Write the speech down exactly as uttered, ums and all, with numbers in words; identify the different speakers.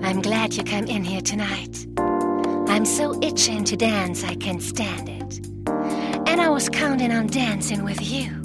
Speaker 1: I'm glad you come in here tonight. I'm so itching to dance I can't stand it. And I was counting on dancing with you.